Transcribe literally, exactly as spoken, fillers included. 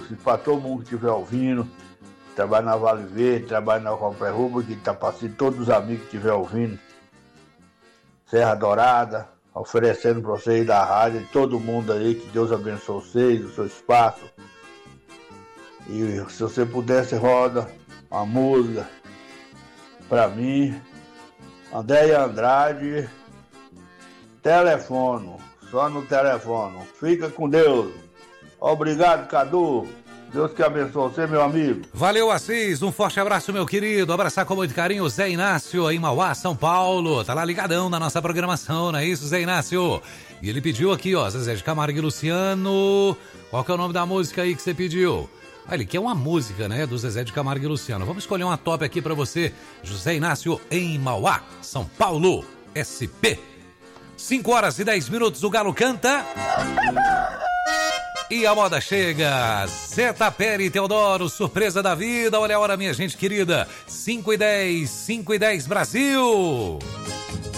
para todo mundo que estiver ouvindo, trabalha na Vale Verde, trabalha na Coperruba, que está passando, todos os amigos que estiver ouvindo, Serra Dourada, oferecendo para vocês da rádio, todo mundo aí, que Deus abençoe vocês, o seu espaço. E se você pudesse, roda uma música para mim, Andréia Andrade, Telefono, só no telefone. Fica com Deus. Obrigado, Cadu. Deus que abençoe você, meu amigo. Valeu, Assis. Um forte abraço, meu querido. Abraçar com muito carinho o Zé Inácio, em Mauá, São Paulo. Tá lá ligadão na nossa programação, não é isso, Zé Inácio? E ele pediu aqui, ó, Zezé de Camargo e Luciano. Qual que é o nome da música aí que você pediu? Ah, ele quer uma música, né, do Zezé de Camargo e Luciano. Vamos escolher uma top aqui pra você. José Inácio, em Mauá, São Paulo, S P. cinco horas e dez minutos, o Galo canta. E a moda chega. Zeta Peri Teodoro, surpresa da vida. Olha a hora, minha gente querida. cinco e dez, cinco e dez, Brasil.